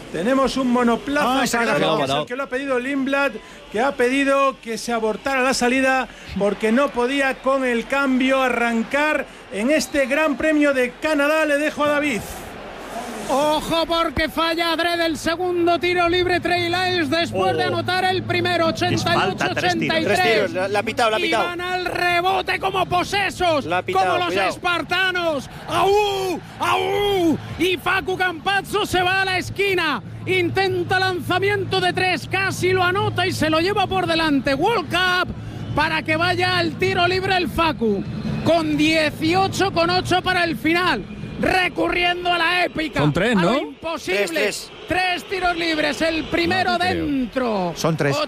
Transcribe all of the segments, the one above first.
Tenemos un monoplaza parado, que es el que lo ha pedido Lindblad, que ha pedido que se abortara la salida porque no podía con el cambio arrancar en este Gran Premio de Canadá. Le dejo a David. Ojo porque falla adrede el segundo tiro libre Trey Lyles después de anotar el primero. 88-83. La ha pitado. Y van al rebote como posesos, como los espartanos. ¡Au! ¡Au! Y Facu Campazzo se va a la esquina. Intenta lanzamiento de 3, casi lo anota y se lo lleva por delante. World Cup para que vaya al tiro libre el Facu. Con 18,8 para el final. Recurriendo a la épica. Son 3, ¿no? A lo imposible. 3 tiros libres. El primero dentro. Son 3.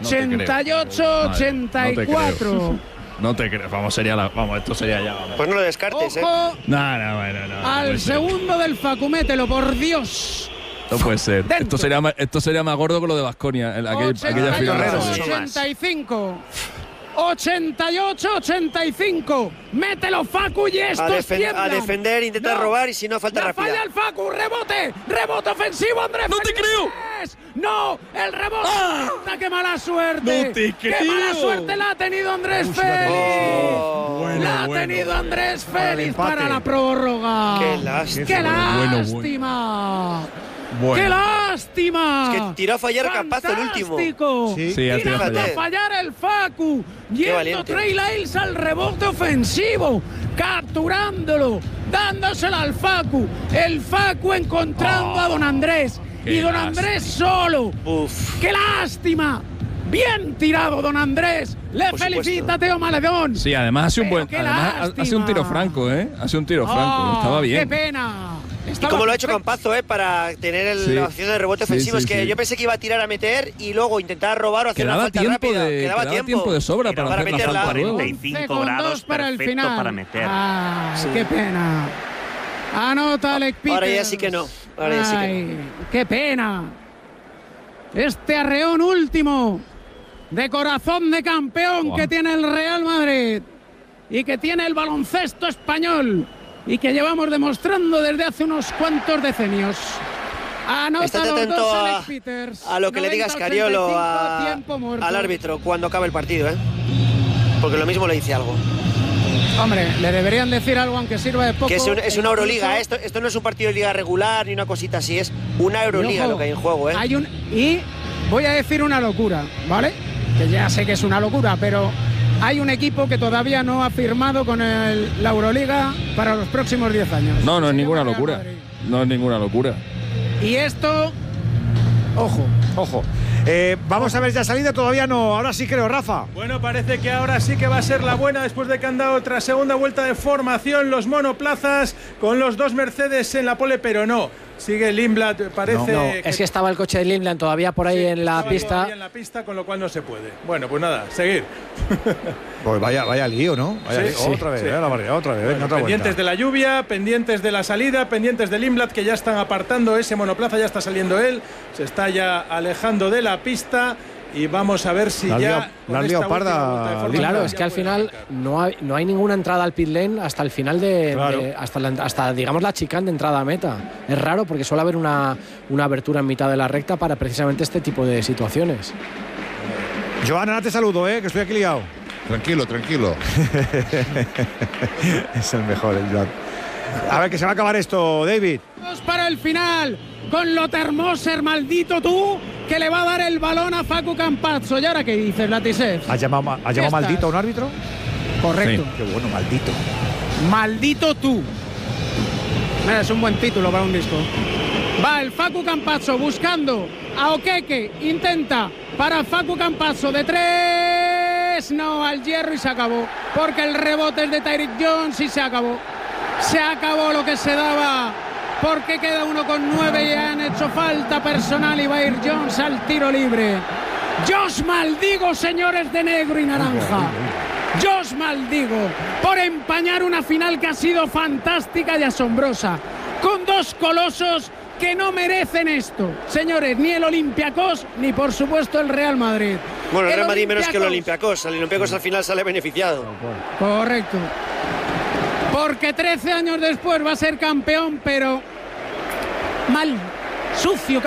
88-84. No te creo. Vamos, esto sería ya. Vamos. Pues no lo descartes, Ojo, No. al segundo del Facu, mételo, por Dios. No puede ser. Dentro. Esto sería más gordo que lo de Baskonia. Aquella final. 85. 88-85. Mételo, Facu, y estos tiemblan. A defender, intentar robar y si no, falta rápida. Falla el Facu, rebote ofensivo, Andrés. ¡No te creo! No, el rebote. ¡Qué mala suerte! ¡No te creo! ¡Qué mala suerte la ha tenido Andrés Félix! La ha tenido Andrés Félix para la prórroga. ¡Qué lástima! ¡Qué lástima! Bueno. ¡Qué lástima! Es que tiró a fallar Campazzo el último. Sí, ha tirado a fallar el Facu. Yendo Trey Lyles al rebote ofensivo, capturándolo, dándoselo al Facu. El Facu encontrando a Don Andrés. Y Don Andrés solo. ¡Qué lástima! Bien tirado, Don Andrés. Le felicita Teo Maledón. Sí, además hace un tiro franco, ¿eh? Hace un tiro franco. Estaba bien. ¡Qué pena! Y como lo ha hecho Campazzo, para tener la opción de rebote ofensivo. Es que yo pensé que iba a tirar a meter y luego intentar robar o hacer una falta rápida. Quedaba tiempo de sobra para hacer meter la falta. 45 grados para el final. Para meter. ¡Qué pena! Anota Alec Peters. Ahora ya sí que no. ¡Qué pena! Este arreón último de corazón de campeón que tiene el Real Madrid y que tiene el baloncesto español y que llevamos demostrando desde hace unos cuantos decenios. Estate atento a lo que le diga Scariolo al árbitro cuando acabe el partido, porque lo mismo le dice algo. Hombre, le deberían decir algo aunque sirva de poco. Que es una Euroliga, esto no es un partido de liga regular ni una cosita así, es una Euroliga lo que hay en juego. Y voy a decir una locura, ¿vale? Que ya sé que es una locura, pero hay un equipo que todavía no ha firmado con la Euroliga para los próximos 10 años. No es ninguna locura. No es ninguna locura. Y esto, ojo. Vamos a ver ya salida, todavía no. Ahora sí creo, Rafa. Bueno, parece que ahora sí que va a ser la buena después de que han dado otra segunda vuelta de formación los monoplazas con los 2 Mercedes en la pole, pero no. Sigue Lindblad, parece. No, es que estaba el coche de Lindblad todavía por ahí en la pista. En la pista, con lo cual no se puede. Bueno, pues nada, seguir. Pues vaya lío, ¿no? Otra vez, la barriga, otra vez. Venga, otra pendientes vuelta. de la lluvia, pendientes de la salida, pendientes de Lindblad, que ya están apartando ese monoplaza, ya está saliendo él, se está ya alejando de la pista. Y vamos a ver si la liado parda. Claro, es que al final no hay ninguna entrada al pit lane hasta el final hasta digamos la chicane de entrada a meta. Es raro porque suele haber una abertura en mitad de la recta para precisamente este tipo de situaciones. Joan, ahora te saludo, que estoy aquí liado. Tranquilo. Es el mejor, el Joan. A ver, que se va a acabar esto, David. Para el final, con Lothar-Moser, maldito tú, que le va a dar el balón a Facu Campazzo. ¿Y ahora qué dices, Latisev? ¿Has llamado maldito a un árbitro? Correcto. Sí. Qué bueno, maldito. Maldito tú. Mira, es un buen título para un disco. Va el Facu Campazzo buscando a Okeke. Intenta para Facu Campazzo de 3. No, al hierro y se acabó. Porque el rebote es de Tyreek Jones y se acabó. Se acabó lo que se daba. Porque queda 1,9 y han hecho falta personal y va a ir Jones al tiro libre. Yo os maldigo, señores de negro y naranja. Yo os maldigo por empañar una final que ha sido fantástica y asombrosa. Con 2 colosos que no merecen esto. Señores, ni el Olympiacos ni por supuesto el Real Madrid. Bueno, el Real Madrid menos que el Olympiacos. El Olympiacos al final sale beneficiado. Correcto. Porque 13 años después va a ser campeón, pero mal, sucio.